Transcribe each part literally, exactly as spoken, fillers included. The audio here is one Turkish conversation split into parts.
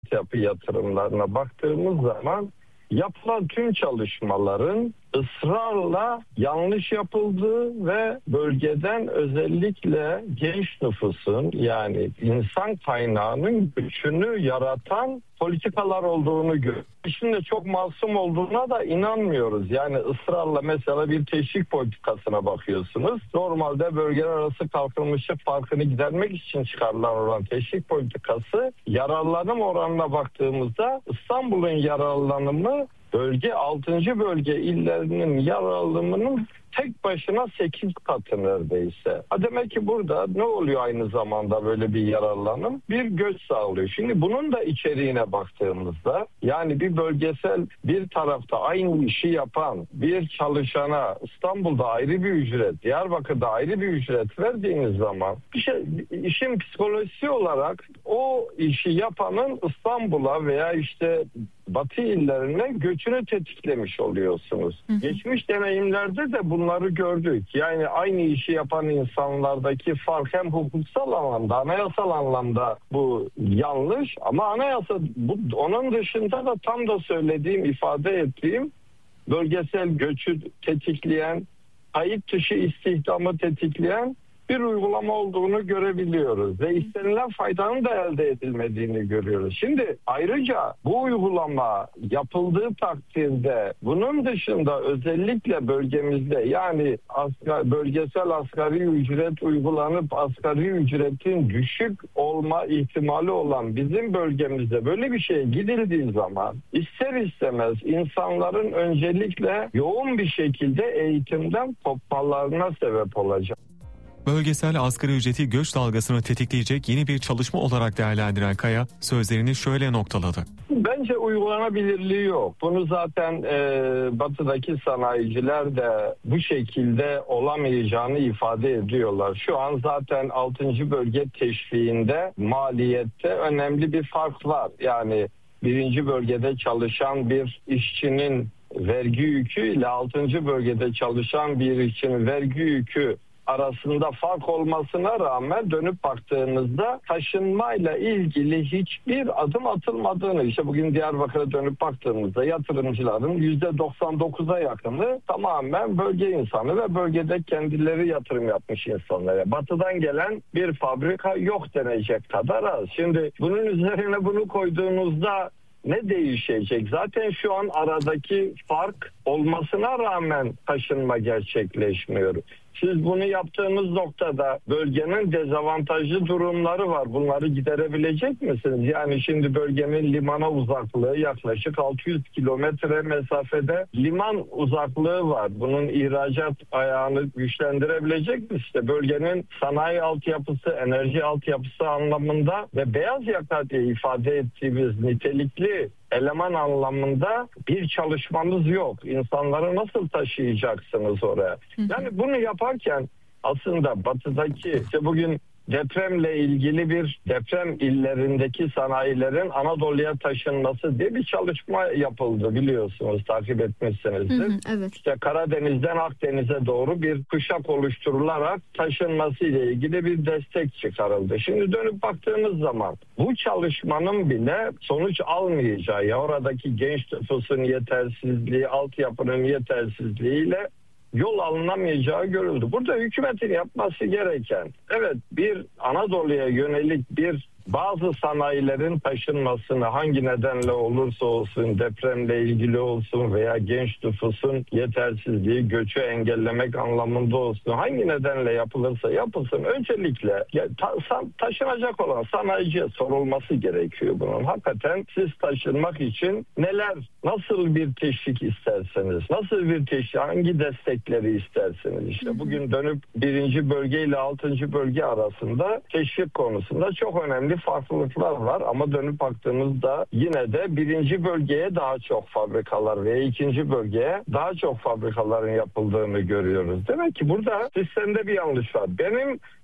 yapı yatırımlarına baktığımız zaman yapılan tüm çalışmaların ısrarla yanlış yapıldığı ve bölgeden özellikle genç nüfusun, yani insan kaynağının gücünü yaratan politikalar olduğunu görüyoruz. Şimdi çok masum olduğuna da inanmıyoruz. Yani ısrarla mesela bir teşvik politikasına bakıyorsunuz. Normalde bölgeler arası kalkınmışlık farkını gidermek için çıkarılan olan teşvik politikası, yararlanım oranına baktığımızda İstanbul'un yararlanımı bölge altıncı bölge illerinin yararlanımının tek başına sekiz katı neredeyse. Ha demek ki burada ne oluyor aynı zamanda böyle bir yararlanım? Bir göç sağlıyor. Şimdi bunun da içeriğine baktığımızda, yani bir bölgesel, bir tarafta aynı işi yapan bir çalışana İstanbul'da ayrı bir ücret, Diyarbakır'da ayrı bir ücret verdiğiniz zaman bir şey, işin psikolojisi olarak o işi yapanın İstanbul'a veya işte Batı illerine göçünü tetiklemiş oluyorsunuz. Hı hı. Geçmiş deneyimlerde de bunları gördük. Yani aynı işi yapan insanlardaki fark hem hukuksal anlamda, anayasal anlamda bu yanlış, ama anayasa bu, onun dışında da tam da söylediğim, ifade ettiğim bölgesel göçü tetikleyen, kayıt dışı istihdamı tetikleyen bir uygulama olduğunu görebiliyoruz ve istenilen faydanın da elde edilmediğini görüyoruz. Şimdi ayrıca bu uygulama yapıldığı takdirde bunun dışında özellikle bölgemizde, yani asgari, bölgesel asgari ücret uygulanıp asgari ücretin düşük olma ihtimali olan bizim bölgemizde böyle bir şeye gidildiği zaman ister istemez insanların öncelikle yoğun bir şekilde eğitimden kopmalarına sebep olacak. Bölgesel asgari ücreti göç dalgasını tetikleyecek yeni bir çalışma olarak değerlendiren Kaya sözlerini şöyle noktaladı. Bence uygulanabilirliği yok. Bunu zaten e, batıdaki sanayiciler de bu şekilde olamayacağını ifade ediyorlar. Şu an zaten altıncı bölge teşviğinde maliyette önemli bir fark var. Yani birinci bölgede çalışan bir işçinin vergi yükü ile altıncı bölgede çalışan bir işçinin vergi yükü arasında fark olmasına rağmen dönüp baktığınızda taşınmayla ilgili hiçbir adım atılmadığını, işte bugün Diyarbakır'a dönüp baktığımızda yatırımcıların yüzde doksan dokuza yakını tamamen bölge insanı ve bölgede kendileri yatırım yapmış insanlar. Batıdan gelen bir fabrika yok denecek kadar az. Şimdi bunun üzerine bunu koyduğunuzda ne değişecek? Zaten şu an aradaki fark olmasına rağmen taşınma gerçekleşmiyor. Siz bunu yaptığınız noktada bölgenin dezavantajlı durumları var. Bunları giderebilecek misiniz? Yani şimdi bölgenin limana uzaklığı yaklaşık altı yüz kilometre mesafede liman uzaklığı var. Bunun ihracat ayağını güçlendirebilecek mi? İşte bölgenin sanayi altyapısı, enerji altyapısı anlamında ve beyaz yaka diye ifade ettiğimiz nitelikli eleman anlamında bir çalışmanız yok. İnsanları nasıl taşıyacaksınız oraya? Yani bunu yaparken aslında batıdaki, işte bugün depremle ilgili bir deprem illerindeki sanayilerin Anadolu'ya taşınması diye bir çalışma yapıldı, biliyorsunuz, takip etmişsinizdir. Hı hı, evet. İşte Karadeniz'den Akdeniz'e doğru bir kuşak oluşturularak taşınması ile ilgili bir destek çıkarıldı. Şimdi dönüp baktığımız zaman bu çalışmanın bile sonuç almayacağı, ya oradaki genç nüfusun yetersizliği, altyapının yetersizliğiyle yol alınamayacağı görüldü. Burada hükümetin yapması gereken, evet, bir Anadolu'ya yönelik bir bazı sanayilerin taşınmasını, hangi nedenle olursa olsun, depremle ilgili olsun veya genç nüfusun yetersizliği, göçü engellemek anlamında olsun, hangi nedenle yapılırsa yapılsın, öncelikle ta, taşınacak olan sanayiciye sorulması gerekiyor bunun. Hakikaten siz taşınmak için neler, nasıl bir teşvik isterseniz, nasıl bir teşvik, hangi destekleri isterseniz, işte bugün dönüp birinci bölge ile altıncı bölge arasında teşvik konusunda çok önemli farklılıklar var, ama dönüp baktığımızda yine de birinci bölgeye daha çok fabrikalar ve ikinci bölgeye daha çok fabrikaların yapıldığını görüyoruz. Demek ki burada sistemde bir yanlış var. Benim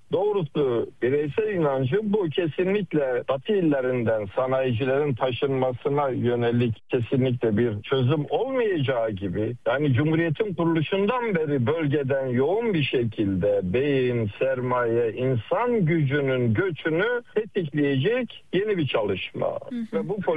Doğrusu bireysel inancım bu, kesinlikle Batı illerinden sanayicilerin taşınmasına yönelik kesinlikle bir çözüm olmayacağı gibi, yani Cumhuriyet'in kuruluşundan beri bölgeden yoğun bir şekilde beyin, sermaye, insan gücünün göçünü tetikleyecek yeni bir çalışma. Hı hı. Ve bu